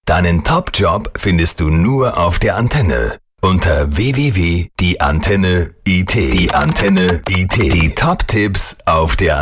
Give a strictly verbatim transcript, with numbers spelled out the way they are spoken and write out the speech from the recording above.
Deinen Top-Job findest du nur auf der Antenne. Unter w w w punkt die Antenne punkt i t. Die Antenne punkt i t. Die Top-Tipps auf der